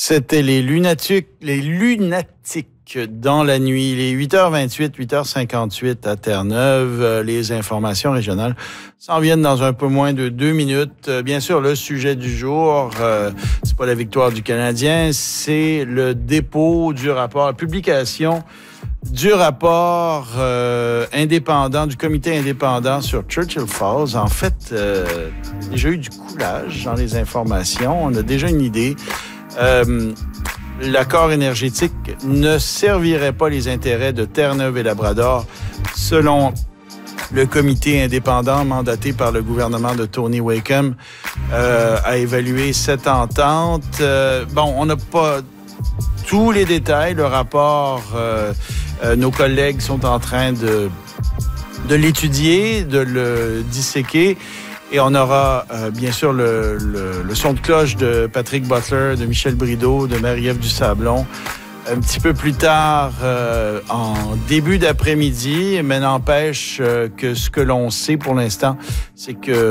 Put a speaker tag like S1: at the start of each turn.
S1: C'était les lunatiques dans la nuit. Il est 8h28, 8h58 à Terre-Neuve. Les informations régionales s'en viennent dans un peu moins de 2 minutes. Bien sûr, le sujet du jour, c'est pas la victoire du Canadien, c'est le dépôt du rapport, la publication du rapport indépendant, du comité indépendant sur Churchill Falls. En fait, il y a déjà eu du coulage dans les informations. On a déjà une idée. L'accord énergétique ne servirait pas les intérêts de Terre-Neuve et Labrador, selon le comité indépendant mandaté par le gouvernement de Tony Wakeham à évaluer cette entente. On n'a pas tous les détails. Le rapport, nos collègues sont en train de l'étudier, de le disséquer. Et on aura bien sûr le son de cloche de Patrick Butler, de Michel Brideau, de Marie-Ève Dusablon un petit peu plus tard en début d'après-midi, mais n'empêche que ce que l'on sait pour l'instant, c'est que